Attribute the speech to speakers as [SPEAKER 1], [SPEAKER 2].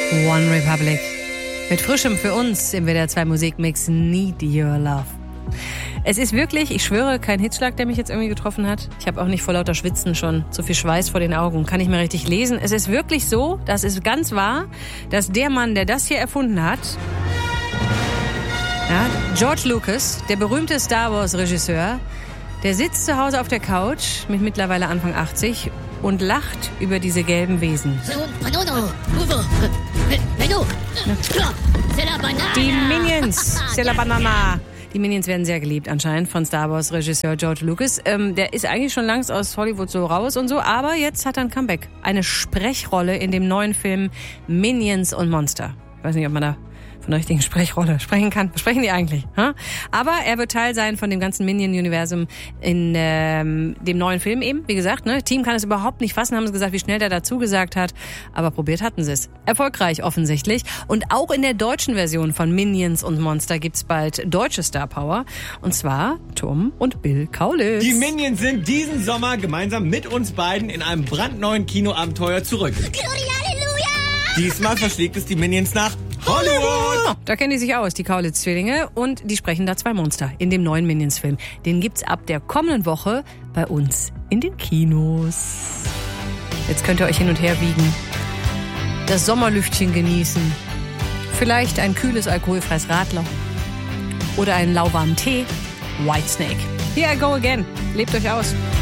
[SPEAKER 1] One Republic. Mit frischem für uns im WDR 2 Musikmix Need Your Love. Es ist wirklich, ich schwöre, kein Hitzschlag, der mich jetzt irgendwie getroffen hat. Ich habe auch nicht vor lauter Schwitzen schon so viel Schweiß vor den Augen. Kann ich mir richtig lesen. Es ist wirklich so, das ist ganz wahr, dass der Mann, der das hier erfunden hat, ja, George Lucas, der berühmte Star Wars Regisseur, der sitzt zu Hause auf der Couch mit mittlerweile Anfang 80 und lacht über diese gelben Wesen. Die Minions, c'est la banana. Die Minions werden sehr geliebt anscheinend von Star Wars Regisseur George Lucas. Der ist eigentlich schon längst aus Hollywood so raus und so, aber jetzt hat er ein Comeback. Eine Sprechrolle in dem neuen Film Minions und Monster. Ich weiß nicht, ob man da von der richtigen Sprechrolle sprechen kann. Was sprechen die eigentlich? Huh? Aber er wird Teil sein von dem ganzen Minion-Universum in dem neuen Film eben. Wie gesagt, ne, Team kann es überhaupt nicht fassen, haben sie gesagt, wie schnell der dazu gesagt hat. Aber probiert hatten sie es. Erfolgreich offensichtlich. Und auch in der deutschen Version von Minions und Monster gibt's bald deutsche Star Power. Und zwar Tom und Bill Kaulitz.
[SPEAKER 2] Die Minions sind diesen Sommer gemeinsam mit uns beiden in einem brandneuen Kinoabenteuer zurück.
[SPEAKER 3] Gloria, Halleluja!
[SPEAKER 2] Diesmal verschlägt es die Minions nach Hollywood!
[SPEAKER 1] Da kennen die sich aus, die Kaulitz-Zwillinge. Und die sprechen da zwei Monster in dem neuen Minions-Film. Den gibt's ab der kommenden Woche bei uns in den Kinos. Jetzt könnt ihr euch hin und her wiegen, das Sommerlüftchen genießen, vielleicht ein kühles alkoholfreies Radler oder einen lauwarmen Tee. Whitesnake. Here I go again. Lebt euch aus.